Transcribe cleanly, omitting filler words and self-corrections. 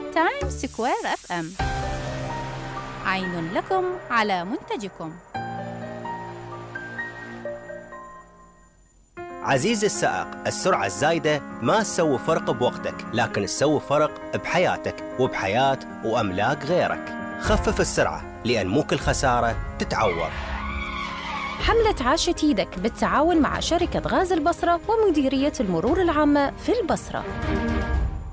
تايم سكوير FM. عين لكم على منتجكم. عزيزي السائق، السرعة الزايدة ما تسوي فرق بوقتك، لكن تسوي فرق بحياتك وبحياة وأملاك غيرك. خفف السرعة، لأن مو كل خسارة تتعوض. حملة عاشت يدك بالتعاون مع شركة غاز البصرة ومديرية المرور العامة في البصرة.